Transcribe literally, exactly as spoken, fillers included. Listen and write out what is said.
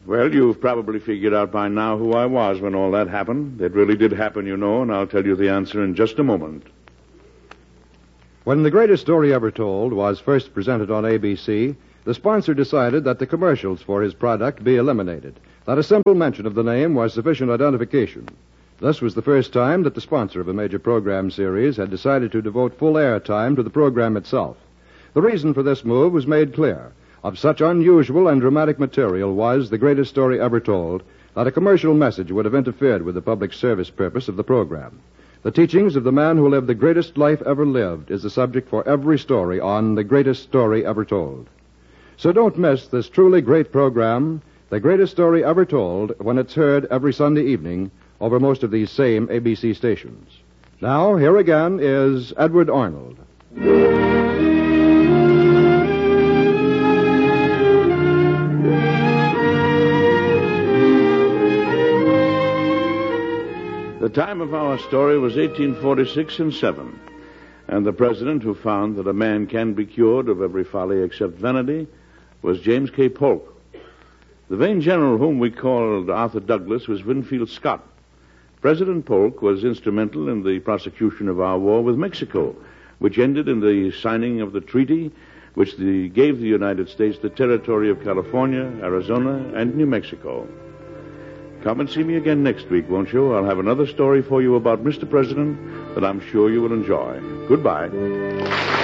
Well, you've probably figured out by now who I was when all that happened. It really did happen, you know, and I'll tell you the answer in just a moment. When The Greatest Story Ever Told was first presented on A B C, the sponsor decided that the commercials for his product be eliminated, that a simple mention of the name was sufficient identification. This was the first time that the sponsor of a major program series had decided to devote full air time to the program itself. The reason for this move was made clear. Of such unusual and dramatic material was The Greatest Story Ever Told that a commercial message would have interfered with the public service purpose of the program. The teachings of the man who lived the greatest life ever lived is the subject for every story on The Greatest Story Ever Told. So don't miss this truly great program, The Greatest Story Ever Told, when it's heard every Sunday evening over most of these same A B C stations. Now, here again is Edward Arnold. The time of our story was eighteen forty-six and seven, and the president who found that a man can be cured of every folly except vanity was James K. Polk. The vain general whom we called Arthur Douglas was Winfield Scott. President Polk was instrumental in the prosecution of our war with Mexico, which ended in the signing of the treaty which the, gave the United States the territory of California, Arizona, and New Mexico. Come and see me again next week, won't you? I'll have another story for you about Mister President that I'm sure you will enjoy. Goodbye.